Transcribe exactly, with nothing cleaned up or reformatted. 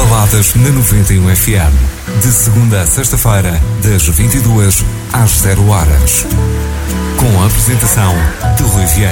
Baladas na noventa e um F M. De segunda a sexta-feira, das vinte e duas às zero horas. Com a apresentação de Rui Vieira.